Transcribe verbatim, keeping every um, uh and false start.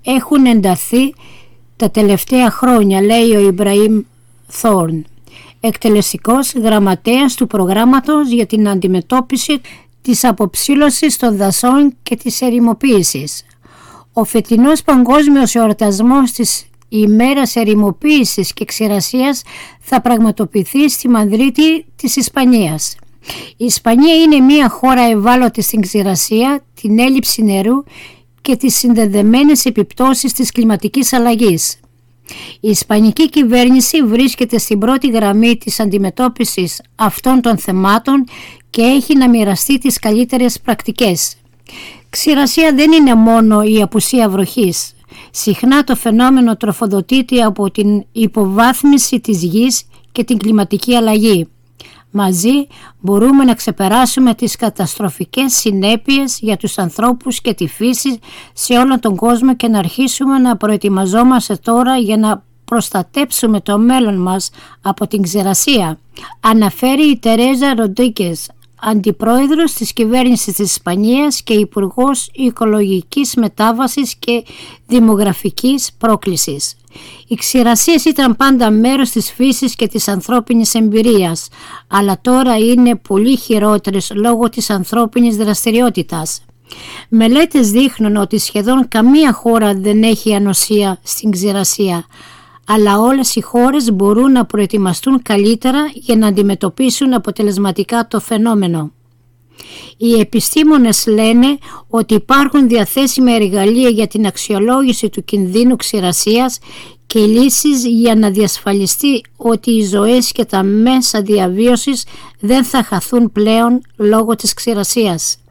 έχουν ενταθεί τα τελευταία χρόνια, λέει ο Ιμπραήμ Θόρν, εκτελεστικός γραμματέας του προγράμματος για την αντιμετώπιση της αποψήλωσης των δασών και της ερημοποίησης. Ο φετινός παγκόσμιος εορτασμός της ημέρας ερημοποίησης και ξηρασίας θα πραγματοποιηθεί στη Μαδρίτη της Ισπανίας. Η Ισπανία είναι μια χώρα ευάλωτη στην ξηρασία, την έλλειψη νερού και τις συνδεδεμένες επιπτώσεις της κλιματικής αλλαγής. Η Ισπανική κυβέρνηση βρίσκεται στην πρώτη γραμμή της αντιμετώπισης αυτών των θεμάτων και έχει να μοιραστεί τις καλύτερες πρακτικές. Ξηρασία δεν είναι μόνο η απουσία βροχής. Συχνά το φαινόμενο τροφοδοτείται από την υποβάθμιση της γης και την κλιματική αλλαγή. Μαζί μπορούμε να ξεπεράσουμε τις καταστροφικές συνέπειες για τους ανθρώπους και τη φύση σε όλον τον κόσμο και να αρχίσουμε να προετοιμαζόμαστε τώρα για να προστατέψουμε το μέλλον μας από την ξηρασία, αναφέρει η Τερέζα Ροντρίγκες, αντιπρόεδρος της κυβέρνησης της Ισπανίας και υπουργός οικολογικής μετάβασης και δημογραφικής πρόκλησης. Οι ξηρασίες ήταν πάντα μέρος της φύσης και της ανθρώπινης εμπειρίας, αλλά τώρα είναι πολύ χειρότερες λόγω της ανθρώπινης δραστηριότητας. Μελέτες δείχνουν ότι σχεδόν καμία χώρα δεν έχει ανοσία στην ξηρασία, αλλά όλες οι χώρες μπορούν να προετοιμαστούν καλύτερα για να αντιμετωπίσουν αποτελεσματικά το φαινόμενο. Οι επιστήμονες λένε ότι υπάρχουν διαθέσιμα εργαλεία για την αξιολόγηση του κινδύνου ξηρασίας και λύσεις για να διασφαλιστεί ότι οι ζωές και τα μέσα διαβίωσης δεν θα χαθούν πλέον λόγω της ξηρασίας.